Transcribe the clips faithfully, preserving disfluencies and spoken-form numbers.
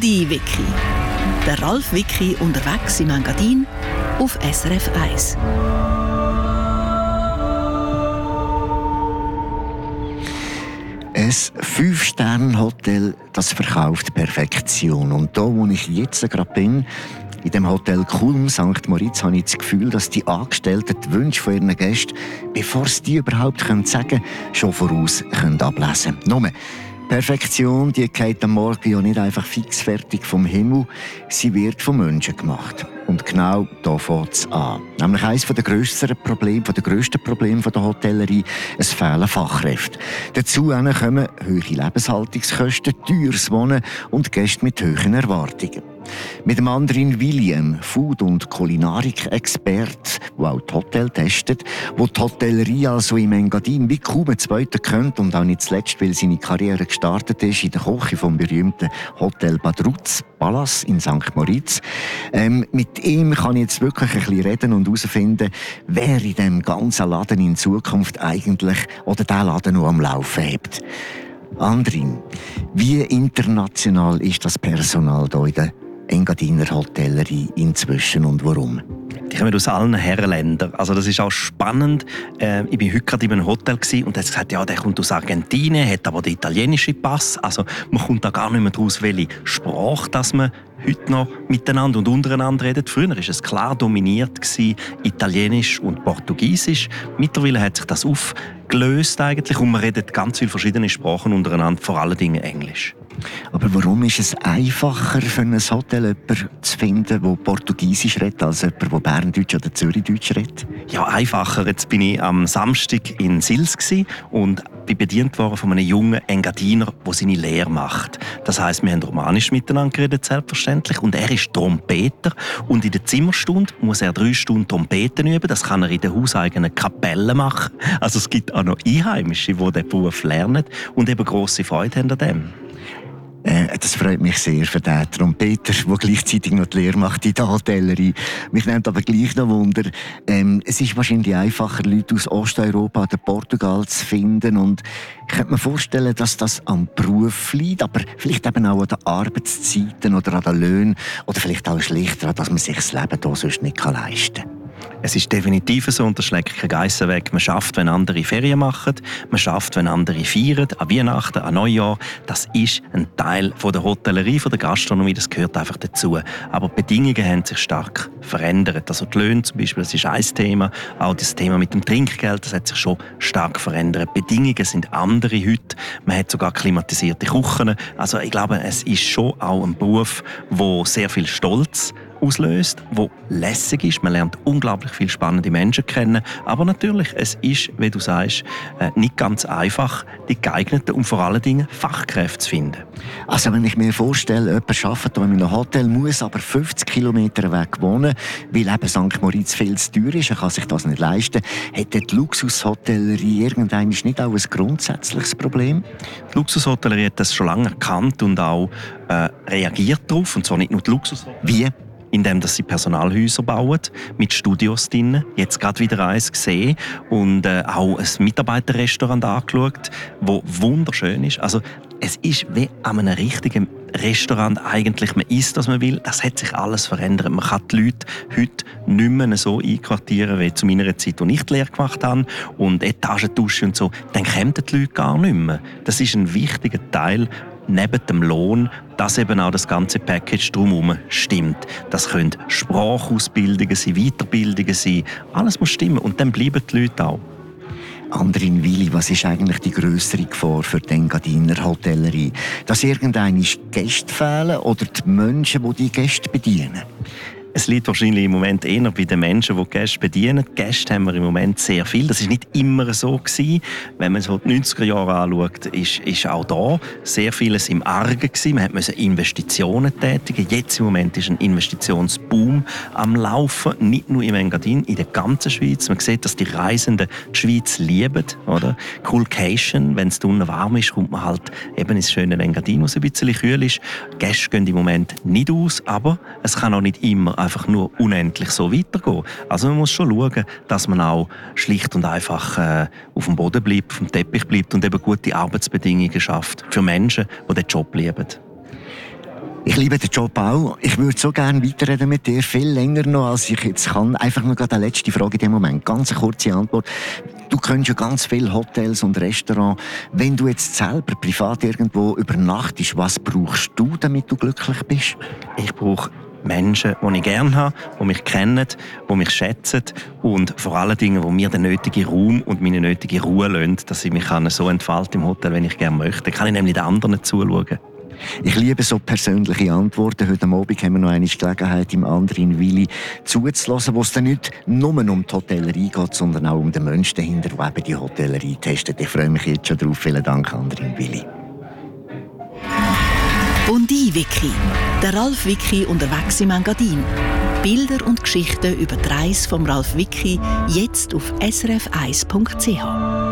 Die Wiki. Der Ralf Wiki unterwegs im Engadin auf S R F eins. Ein Fünf-Sterne-Hotel, das verkauft Perfektion. Und da, wo ich jetzt gerade bin, in dem Hotel Kulm Sankt Moritz, habe ich das Gefühl, dass die Angestellten die Wünsche von ihren Gästen, bevor sie die überhaupt sagen können, schon voraus können ablesen können. Nur, Perfektion, die geht am Morgen ja nicht einfach fixfertig vom Himmel, sie wird von Menschen gemacht. Und genau da fängt es an. Nämlich eines der grösseren Probleme, der grössten Probleme der Hotellerie, es fehlen Fachkräfte. Dazu kommen hohe Lebenshaltungskosten, teures Wohnen und Gäste mit hohen Erwartungen. Mit dem anderen William, Food- und Kulinarik-Experte, der auch die Hotel testet, der die Hotellerie also im Engadin wie kaum ein Zweiter kennt und auch nicht zuletzt, weil seine Karriere gestartet ist in der Küche vom berühmten Hotel Badruz Palace in Sankt Moritz. Ähm, mit ihm kann ich jetzt wirklich ein bisschen reden und herausfinden, wer in diesem ganzen Laden in Zukunft eigentlich oder den Laden noch am Laufen hat. Andrin, wie international ist das Personal hier in der Engadiner Hotellerie inzwischen und warum? Die kommen aus allen Herrenländern. Also das ist auch spannend. Äh, ich war heute gerade in einem Hotel und er hat gesagt, ja, der kommt aus Argentinien, hat aber den italienischen Pass. Also man kommt da gar nicht mehr daraus, welche Sprache dass man heute noch miteinander und untereinander redet. Früher war es klar dominiert gewesen, Italienisch und Portugiesisch. Mittlerweile hat sich das aufgelöst eigentlich und man redet ganz viele verschiedene Sprachen untereinander, vor allen Dingen Englisch. Aber warum ist es einfacher für ein Hotel jemanden zu finden, der Portugiesisch redet, als jemand, der Berndeutsch oder Zürichdeutsch redet? Ja, einfacher. Jetzt bin ich am Samstag in Sils und bin bedient worden von einem jungen Engadiner, der seine Lehre macht. Das heisst, wir haben Romanisch miteinander geredet, selbstverständlich. Und er ist Trompeter. Und in der Zimmerstunde muss er drei Stunden Trompeten üben. Das kann er in der hauseigenen Kapelle machen. Also es gibt auch noch Einheimische, die diesen Beruf lernen und eben grosse Freude haben an dem. Äh, das freut mich sehr für den Trompeter, der gleichzeitig noch die Lehre macht in der Hotellerie. Mich nimmt aber gleich noch Wunder, ähm, es ist wahrscheinlich einfacher, Leute aus Osteuropa oder Portugal zu finden. Und ich könnte mir vorstellen, dass das am Beruf liegt, aber vielleicht eben auch an den Arbeitszeiten oder an den Löhnen oder vielleicht auch schlichter daran, dass man sich das Leben hier sonst nicht leisten kann. Es ist definitiv so, und das schlägt keine Geissen weg. Man schafft, wenn andere Ferien machen. Man schafft, wenn andere feiern, an Weihnachten, an Neujahr. Das ist ein Teil von der Hotellerie, von der Gastronomie. Das gehört einfach dazu. Aber die Bedingungen haben sich stark verändert. Also die Löhne zum Beispiel, das ist ein Thema. Auch das Thema mit dem Trinkgeld, das hat sich schon stark verändert. Die Bedingungen sind andere heute. Man hat sogar klimatisierte Küchen. Also ich glaube, es ist schon auch ein Beruf, der sehr viel Stolz auslöst, wo lässig ist. Man lernt unglaublich viele spannende Menschen kennen. Aber natürlich, es ist, wie du sagst, nicht ganz einfach, die geeigneten und vor allen Dingen Fachkräfte zu finden. Also wenn ich mir vorstelle, jemand arbeitet hier in einem Hotel, muss aber fünfzig Kilometer weg wohnen, weil eben Sankt Moritz viel zu teuer ist, er kann sich das nicht leisten, hat die Luxushotellerie irgendwann nicht auch ein grundsätzliches Problem? Die Luxushotellerie hat das schon lange erkannt und auch äh, reagiert darauf. Und zwar nicht nur die Luxushotellerie. Wie? Indem dass sie Personalhäuser bauen, mit Studios drin. Jetzt gerade wieder eins gesehen und äh, auch ein Mitarbeiterrestaurant angeschaut, das wunderschön ist. Also es ist wie an einem richtigen Restaurant eigentlich. Man isst, was man will. Das hat sich alles verändert. Man kann die Leute heute nicht mehr so einquartieren wie zu meiner Zeit, als ich die Lehre gemacht habe. Und Etagendusche und so. Dann kommen die Leute gar nicht mehr. Das ist ein wichtiger Teil neben dem Lohn, dass eben auch das ganze Package drumherum stimmt. Das können Sprachausbildungen sein, Weiterbildungen sein. Alles muss stimmen und dann bleiben die Leute auch. Andrin Willi, was ist eigentlich die grössere Gefahr für die Engadiner Hotellerie? Dass irgendeine Gäste fehlen oder die Menschen, die die Gäste bedienen? Es liegt wahrscheinlich im Moment eher bei den Menschen, die die Gäste bedienen. Die Gäste haben wir im Moment sehr viel. Das war nicht immer so gewesen. Wenn man so die neunziger Jahre anschaut, ist, ist auch da sehr vieles im Argen gewesen. Man musste Investitionen tätigen. Jetzt im Moment ist ein Investitionsboom am Laufen. Nicht nur im Engadin, in der ganzen Schweiz. Man sieht, dass die Reisenden die Schweiz lieben. Oder? Coolcation, wenn es unten warm ist, kommt man halt eben ins schöne Engadin, wo es ein bisschen kühl ist. Die Gäste gehen im Moment nicht aus, aber es kann auch nicht immer einfach nur unendlich so weitergehen. Also man muss schon schauen, dass man auch schlicht und einfach äh, auf dem Boden bleibt, auf dem Teppich bleibt und eben gute Arbeitsbedingungen schafft für Menschen, die den Job lieben. Ich liebe den Job auch. Ich würde so gerne weiterreden mit dir, viel länger noch, als ich jetzt kann. Einfach nur gerade eine letzte Frage in dem Moment. Ganz eine kurze Antwort. Du kennst ja ganz viele Hotels und Restaurants. Wenn du jetzt selber privat irgendwo übernachtest, was brauchst du, damit du glücklich bist? Ich brauche Menschen, die ich gerne habe, die mich kennen, die mich schätzen und vor allen Dingen, die mir den nötigen Raum und meine nötige Ruhe lassen, dass ich mich so entfalten im Hotel, wenn ich gerne möchte. Dann kann ich nämlich den anderen zuschauen. Ich liebe so persönliche Antworten. Heute Abend haben wir noch eine Gelegenheit, im anderen Willi zuzulassen, wo es dann nicht nur um die Hotellerie geht, sondern auch um den Menschen dahinter, der eben die Hotellerie testet. Ich freue mich jetzt schon drauf. Vielen Dank, anderen Willi. Bondi Wiki. Der Ralf Wiki unterwegs im Engadin. Bilder und Geschichten über die Reise vom Ralf Wiki jetzt auf s r f eins punkt c h.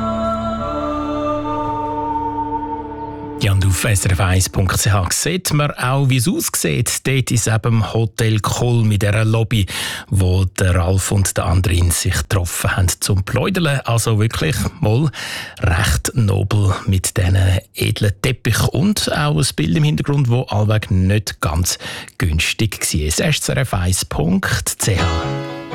Ja, und auf s r f eins punkt c h sieht man auch, wie es aussieht. Dort ist eben im Hotel Kulm in dieser Lobby, wo der Ralf und der Andrin sich getroffen haben zum Pläudeln. Also wirklich mal recht nobel mit diesen edlen Teppich und auch ein Bild im Hintergrund, das allweg nicht ganz günstig war. s r f eins punkt c h